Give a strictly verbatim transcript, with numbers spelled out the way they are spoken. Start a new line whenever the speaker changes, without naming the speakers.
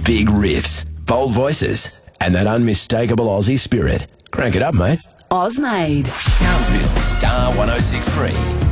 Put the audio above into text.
Big riffs, bold voices, and that unmistakable Aussie spirit. Crank it up, mate.
Ozmade.
Townsville Star one oh six point three.